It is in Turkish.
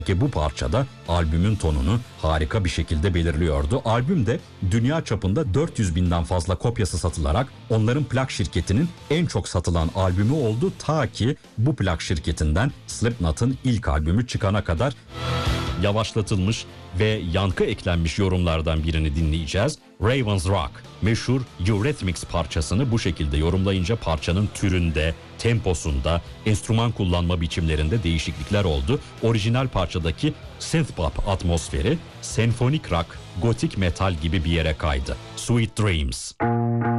Ki bu parçada albümün tonunu harika bir şekilde belirliyordu. Albüm de dünya çapında 400 binden fazla kopyası satılarak onların plak şirketinin en çok satılan albümü oldu. Ta ki bu plak şirketinden Slipknot'ın ilk albümü çıkana kadar. Yavaşlatılmış ve yankı eklenmiş yorumlardan birini dinleyeceğiz. Raven's Rock meşhur Eurythmics parçasını bu şekilde yorumlayınca parçanın türünde, temposunda, enstrüman kullanma biçimlerinde değişiklikler oldu. Orijinal parçadaki synthpop atmosferi senfonik rock, gotik metal gibi bir yere kaydı. Sweet Dreams.